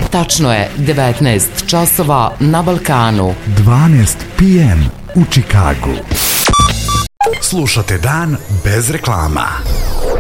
Tačno je 19 časova na Balkanu. 12 p.m. u Čikagu. Slušate Dan bez reklama.